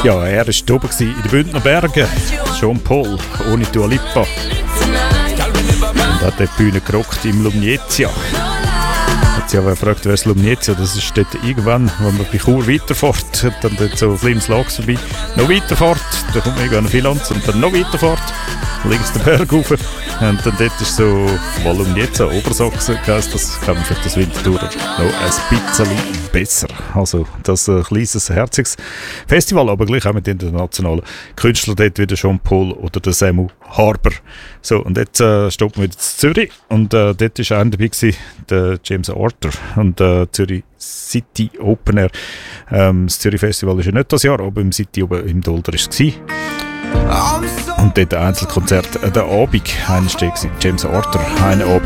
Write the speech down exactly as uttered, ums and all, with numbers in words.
Ja, er war oben in den Bündner Bergen. Jean Paul, ohne Dua Lipa. Und hat die Bühne gerockt im Lumnezia. Hat sich aber gefragt, wer ist Lumnezia? Das ist dort irgendwann, wenn man bei Chur weiterfährt, dann dort so Flims Lags vorbei, noch weiterfährt, dann kommt man irgendwann nach Filanz und dann noch weiterfährt, links den Berg rauf. Und dann dort ist so, weil Lumnezia, Obersachsen heisst, das kann man vielleicht das Winterthur noch ein bisschen besser. Also das ein kleines, herziges Festival, aber gleich auch mit internationalen Künstlern, dort wie der Jean Paul oder der Samu Harber. So, und jetzt äh, stoppen wir wieder in Zürich und äh, dort war auch dabei gewesen, der James Arthur und äh, Zürich City Open Air. Ähm, das Zürich Festival ist ja nicht das Jahr, aber im City oben im Dolder war es gewesen. Und dort ein Einzelkonzert, äh, der Abend, einer steht James Arthur, ein Abend